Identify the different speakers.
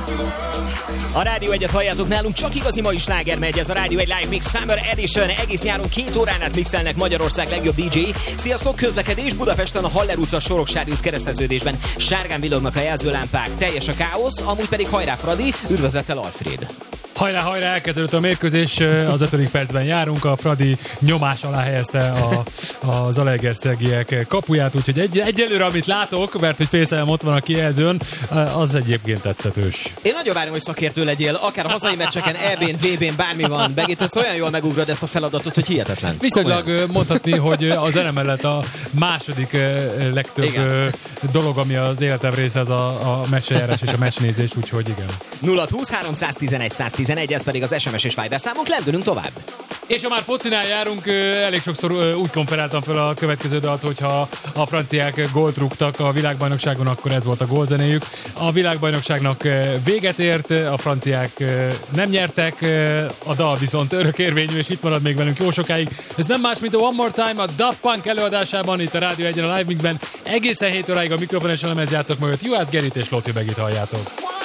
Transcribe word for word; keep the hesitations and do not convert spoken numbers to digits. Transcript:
Speaker 1: A Rádió egyet halljátok, nálunk csak igazi mai sláger megy, ez a Rádió egy Live Mix Summer Edition. Egész nyáron két órán át mixelnek Magyarország legjobb dé dzsé. Sziasztok, közlekedés Budapesten a Haller utca Soroksári út kereszteződésben. Sárgán villognak a jelzőlámpák, teljes a káosz, amúgy pedig hajrá Fradi, üdvözlettel Alfred.
Speaker 2: Hajrá, hajrá, elkezdődött a mérkőzés, az ötödik percben járunk, a Fradi nyomás alá helyezte a, a zalaegerszegiek kapuját, úgyhogy egy, egyelőre, amit látok, mert hogy félszem ott van a kijelzőn, az egyébként tetszetős.
Speaker 1: Én nagyon várom, hogy szakértő legyél, akár a hazai meccseken, é bén, vé bén, bármi van, Begit, ezt olyan jól megugrod ezt a feladatot, hogy hihetetlen.
Speaker 2: Viszonylag olyan mondhatni, hogy az zene mellett a második legtöbb igen. dolog, ami az életem része, az a, a meccseljárás és a meccsnézés, úgyhogy igen.
Speaker 1: nulla húsz háromszáztizenegy száztizenegy, ez pedig az es em es és Viber számunk, lendülünk tovább.
Speaker 2: És ha már focinál járunk, elég sokszor úgy konferáltam fel a következő dalt, hogyha a franciák gólt rúgtak a világbajnokságon, akkor ez volt a gólzenéjük. A világbajnokságnak véget ért, a franciák nem nyertek, a dal viszont örökérvényű, és itt marad még velünk jó sokáig. Ez nem más, mint a One More Time, a Daft Punk előadásában, itt a Rádió egyen a Live Mixben. Egészen hét óráig a mikrofonos elemez játszok mögött, Juhász Gerit és Loti Begit halljátok.